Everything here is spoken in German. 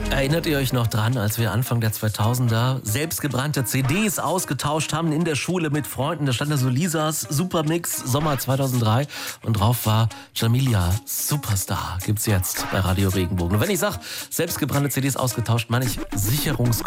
Erinnert ihr euch noch dran, als wir Anfang der 2000er selbstgebrannte CDs ausgetauscht haben in der Schule mit Freunden? Da stand da so Lisas Supermix Sommer 2003 und drauf war Jamilia Superstar. Gibt's jetzt bei Radio Regenbogen. Und wenn ich sage, selbstgebrannte CDs ausgetauscht, meine ich Sicherungskugeln.